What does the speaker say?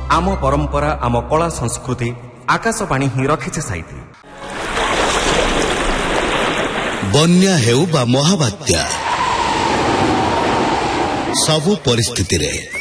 आम परंपरा आम कला संस्कृति आकाशवाणी ही रखिছে साइती। बन्या हेउ बा महाबात्या सबु परिस्थिति रे